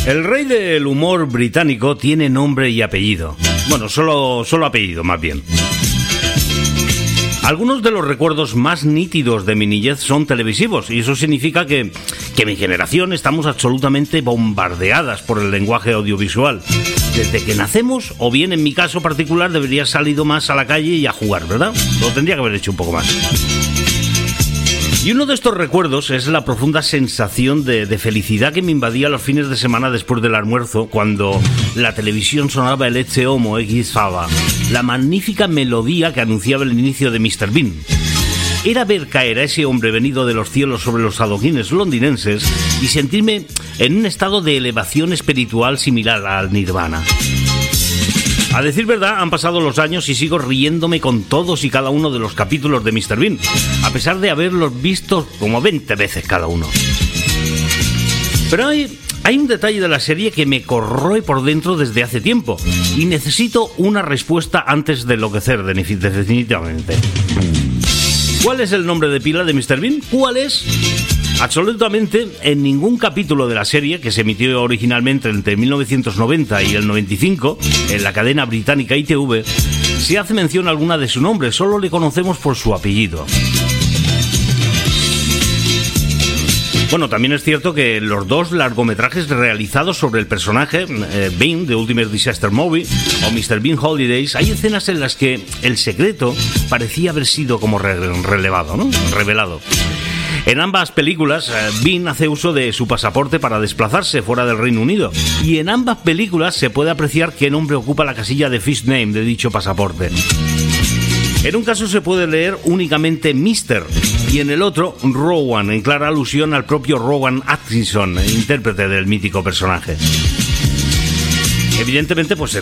El rey del humor británico tiene nombre y apellido. Bueno, solo apellido, más bien. Algunos de los recuerdos más nítidos de mi niñez son televisivos, y eso significa que mi generación estamos absolutamente bombardeadas por el lenguaje audiovisual. Desde que nacemos, o bien en mi caso particular, debería haber salido más a la calle y a jugar, ¿verdad? Lo tendría que haber hecho un poco más. Y uno de estos recuerdos es la profunda sensación de felicidad que me invadía los fines de semana después del almuerzo, cuando la televisión sonaba el Ecce Homo X Fava, la magnífica melodía que anunciaba el inicio de Mr. Bean. Era ver caer a ese hombre venido de los cielos sobre los adoquines londinenses y sentirme en un estado de elevación espiritual similar al Nirvana. A decir verdad, han pasado los años y sigo riéndome con todos y cada uno de los capítulos de Mr. Bean, a pesar de haberlos visto como 20 veces cada uno. Pero hay un detalle de la serie que me corroe por dentro desde hace tiempo, y necesito una respuesta antes de enloquecer, definitivamente. ¿Cuál es el nombre de pila de Mr. Bean? ¿Cuál es? Absolutamente en ningún capítulo de la serie, que se emitió originalmente entre 1990 y el 95 en la cadena británica ITV, se hace mención alguna de su nombre, solo le conocemos por su apellido. Bueno, también es cierto que los dos largometrajes realizados sobre el personaje, Bean, de Ultimate Disaster Movie, o Mr. Bean Holidays, hay escenas en las que el secreto parecía haber sido como revelado. En ambas películas, Bean hace uso de su pasaporte para desplazarse fuera del Reino Unido, y en ambas películas se puede apreciar qué nombre ocupa la casilla de First Name de dicho pasaporte. En un caso se puede leer únicamente Mr. y en el otro Rowan, en clara alusión al propio Rowan Atkinson, intérprete del mítico personaje. Evidentemente, pues